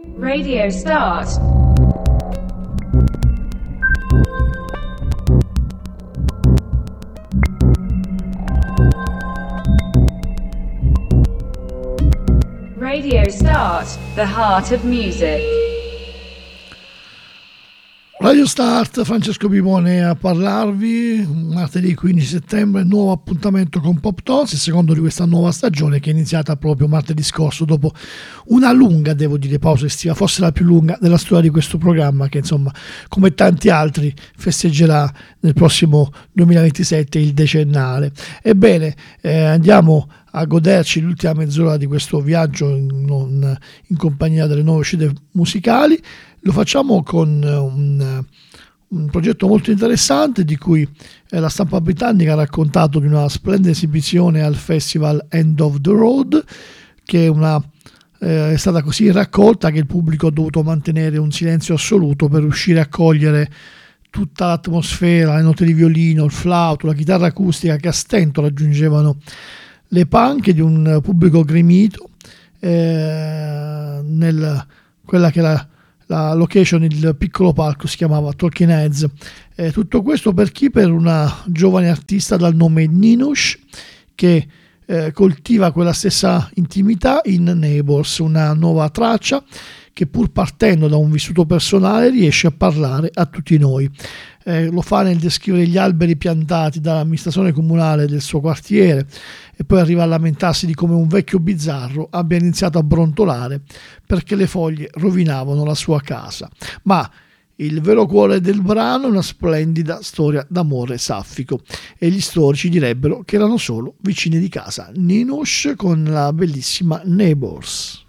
Radio start. Radio Start, the heart of music. Radio Start, Francesco Pipone a parlarvi, martedì 15 settembre, nuovo appuntamento con Pop Talks, il secondo di questa nuova stagione che è iniziata proprio martedì scorso dopo una lunga, devo dire, pausa estiva, forse la più lunga della storia di questo programma che insomma, come tanti altri, festeggerà nel prossimo 2027 il decennale. Ebbene, andiamo a goderci l'ultima mezz'ora di questo viaggio in compagnia delle nuove uscite musicali. Lo facciamo con un progetto molto interessante di cui la stampa britannica ha raccontato di una splendida esibizione al festival End of the Road, che è stata così raccolta che il pubblico ha dovuto mantenere un silenzio assoluto per riuscire a cogliere tutta l'atmosfera, le note di violino, il flauto, la chitarra acustica che a stento raggiungevano le panche di un pubblico gremito nel quella che era la location, il piccolo palco si chiamava Talking Heads. Tutto questo per chi? Per una giovane artista dal nome Ninush che coltiva quella stessa intimità in Neighbours, una nuova traccia che pur partendo da un vissuto personale riesce a parlare a tutti noi. Lo fa nel descrivere gli alberi piantati dall'amministrazione comunale del suo quartiere e poi arriva a lamentarsi di come un vecchio bizzarro abbia iniziato a brontolare perché le foglie rovinavano la sua casa. Ma il vero cuore del brano è una splendida storia d'amore saffico e gli storici direbbero che erano solo vicini di casa. Ninush con la bellissima Neighbours.